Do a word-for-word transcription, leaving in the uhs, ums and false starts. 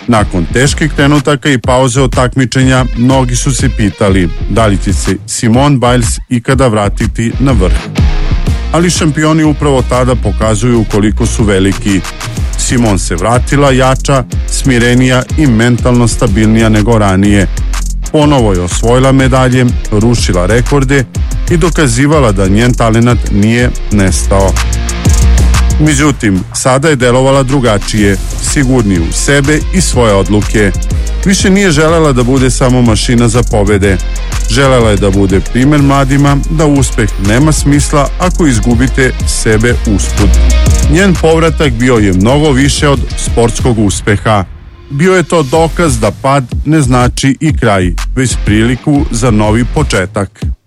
Nakon teških trenutaka i pauze od takmičenja, mnogi su se pitali da li će se Simone Biles ikada vratiti na vrh. Ali šampioni upravo tada pokazuju koliko su veliki. Simone se vratila jača, smirenija i mentalno stabilnija nego ranije. Ponovo je osvojila medalje, rušila rekorde i dokazivala da njen talenat nije nestao. Međutim, sada je delovala drugačije, sigurnije u sebe i svoje odluke. Više nije želela da bude samo mašina za pobede. Želela je da bude primer mladima da uspeh nema smisla ako izgubite sebe usput. Njen povratak bio je mnogo više od sportskog uspeha. Bio je to dokaz da pad ne znači i kraj, već priliku za novi početak.